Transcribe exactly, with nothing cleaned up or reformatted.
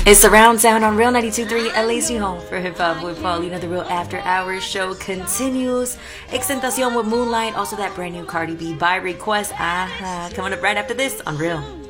It's Surround Sound on Real ninety-two point three, L A's new home for hip hop with Paulina. The Real After Hours show continues. Extentacion with Moonlight. Also, that brand new Cardi B by request. Aha. Coming up right after this on Real.